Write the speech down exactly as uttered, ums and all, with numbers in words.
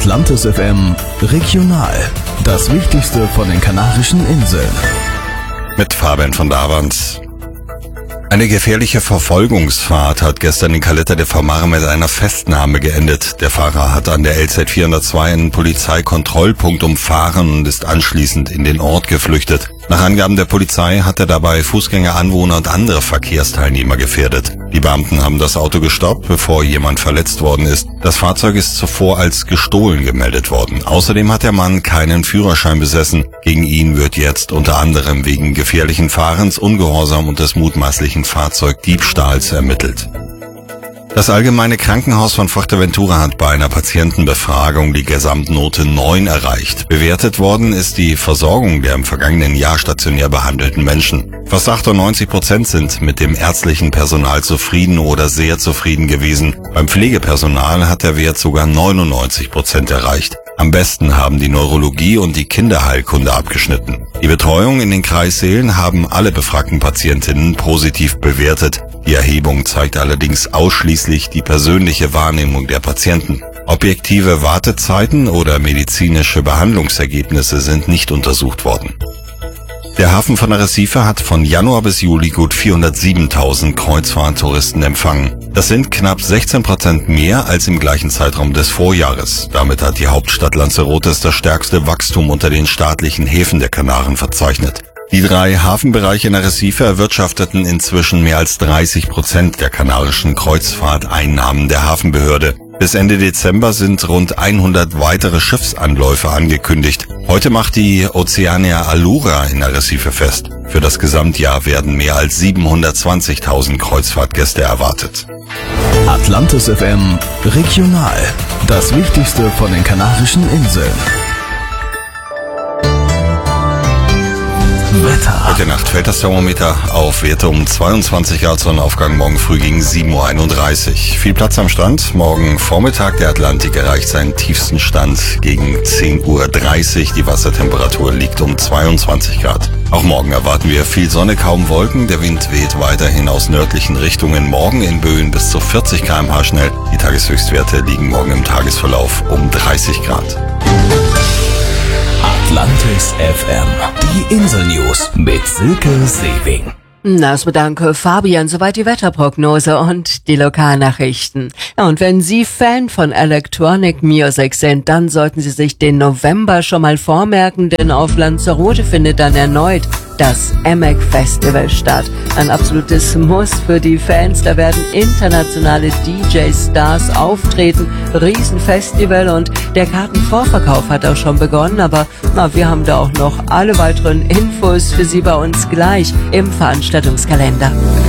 Atlantis F M Regional. Das Wichtigste von den Kanarischen Inseln. Mit Fabian von Davans. Eine gefährliche Verfolgungsfahrt hat gestern in Caleta de Famar mit einer Festnahme geendet. Der Fahrer hat an der L Z vierhundertzwei einen Polizeikontrollpunkt umfahren und ist anschließend in den Ort geflüchtet. Nach Angaben der Polizei hat er dabei Fußgänger, Anwohner und andere Verkehrsteilnehmer gefährdet. Die Beamten haben das Auto gestoppt, bevor jemand verletzt worden ist. Das Fahrzeug ist zuvor als gestohlen gemeldet worden. Außerdem hat der Mann keinen Führerschein besessen. Gegen ihn wird jetzt unter anderem wegen gefährlichen Fahrens, Ungehorsam und des mutmaßlichen Fahrzeugdiebstahls ermittelt. Das Allgemeine Krankenhaus von Fuerteventura hat bei einer Patientenbefragung die Gesamtnote neun erreicht. Bewertet worden ist die Versorgung der im vergangenen Jahr stationär behandelten Menschen. Fast achtundneunzig Prozent sind mit dem ärztlichen Personal zufrieden oder sehr zufrieden gewesen. Beim Pflegepersonal hat der Wert sogar neunundneunzig Prozent erreicht. Am besten haben die Neurologie und die Kinderheilkunde abgeschnitten. Die Betreuung in den Kreissälen haben alle befragten Patientinnen positiv bewertet. Die Erhebung zeigt allerdings ausschließlich die persönliche Wahrnehmung der Patienten. Objektive Wartezeiten oder medizinische Behandlungsergebnisse sind nicht untersucht worden. Der Hafen von Arrecife hat von Januar bis Juli gut vierhundertsiebentausend Kreuzfahrttouristen empfangen. Das sind knapp sechzehn Prozent mehr als im gleichen Zeitraum des Vorjahres. Damit hat die Hauptstadt Lanzarote das stärkste Wachstum unter den staatlichen Häfen der Kanaren verzeichnet. Die drei Hafenbereiche in Arrecife erwirtschafteten inzwischen mehr als dreißig Prozent der kanarischen Kreuzfahrteinnahmen der Hafenbehörde. Bis Ende Dezember sind rund hundert weitere Schiffsanläufe angekündigt. Heute macht die Oceania Allura in Arrecife fest. Für das Gesamtjahr werden mehr als siebenhundertzwanzigtausend Kreuzfahrtgäste erwartet. Atlantis F M Regional. Das Wichtigste von den Kanarischen Inseln. Wetter. Heute Nacht fällt das Thermometer auf Werte um zweiundzwanzig Grad, Sonnenaufgang morgen früh gegen sieben Uhr einunddreißig. Viel Platz am Strand. Morgen Vormittag der Atlantik erreicht seinen tiefsten Stand gegen zehn Uhr dreißig. Die Wassertemperatur liegt um zweiundzwanzig Grad. Auch morgen erwarten wir viel Sonne, kaum Wolken. Der Wind weht weiterhin aus nördlichen Richtungen. Morgen in Böen bis zu vierzig Kilometer pro Stunde schnell. Die Tageshöchstwerte liegen morgen im Tagesverlauf um dreißig Grad. Atlantis F M. Die Insel-News mit Silke Sewing. Das bedanke Fabian, soweit die Wetterprognose und die Lokalnachrichten. Ja, und wenn Sie Fan von Electronic Music sind, dann sollten Sie sich den November schon mal vormerken, denn auf Lanzarote findet dann erneut das M E C Festival statt. Ein absolutes Muss für die Fans. Da werden internationale D J-Stars auftreten. Riesenfestival und der Kartenvorverkauf hat auch schon begonnen. Aber na, wir haben da auch noch alle weiteren Infos für Sie bei uns gleich im Veranstaltungskalender.